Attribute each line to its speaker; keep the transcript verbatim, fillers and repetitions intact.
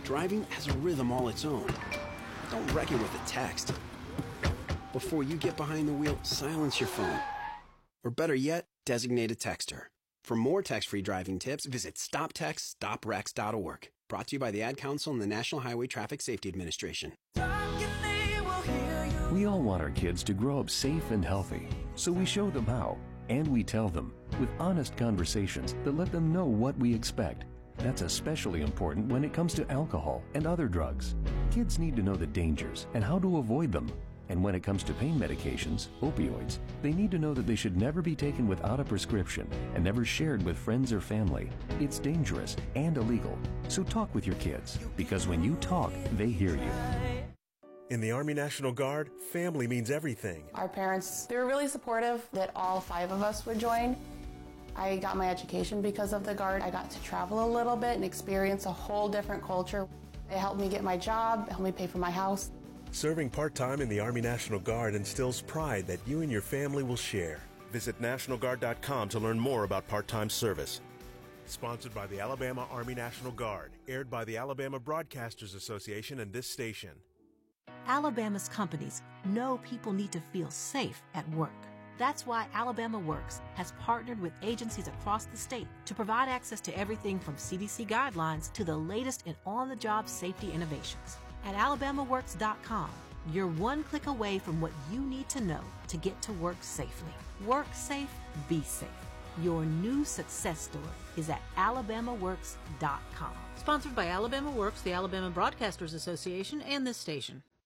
Speaker 1: Driving has a rhythm all its own. Don't wreck it with a text. Before you get behind the wheel, silence your phone. Or better yet, designate a texter. For more text-free driving tips, visit stop text stop wrecks dot org. Brought to you by the Ad Council and the National Highway Traffic Safety Administration.
Speaker 2: We all want our kids to grow up safe and healthy, so we show them how, and we tell them with honest conversations that let them know what we expect. That's especially important when it comes to alcohol and other drugs. Kids need to know the dangers and how to avoid them. And when it comes to pain medications, opioids, they need to know that they should never be taken without a prescription and never shared with friends or family. It's dangerous and illegal. So talk with your kids, because when you talk, they hear you.
Speaker 3: In the Army National Guard, family means everything.
Speaker 4: Our parents, they were really supportive that all five of us would join. I got my education because of the Guard. I got to travel a little bit and experience a whole different culture. It helped me get my job, it helped me pay for my house.
Speaker 3: Serving part-time in the Army National Guard instills pride that you and your family will share. Visit National Guard dot com to learn more about part-time service. Sponsored by the Alabama Army National Guard. Aired by the Alabama Broadcasters Association and this station.
Speaker 5: Alabama's companies know people need to feel safe at work. That's why Alabama Works has partnered with agencies across the state to provide access to everything from C D C guidelines to the latest in on-the-job safety innovations. At alabama works dot com, you're one click away from what you need to know to get to work safely. Work safe, be safe. Your new success story is at alabama works dot com.
Speaker 6: Sponsored by Alabama Works, the Alabama Broadcasters Association, and this station.